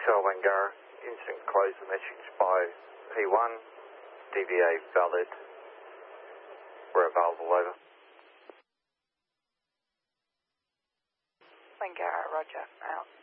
Hotel Wangara, instant close the message by P1, DVA valid, we're available, over. Wangara, roger, out.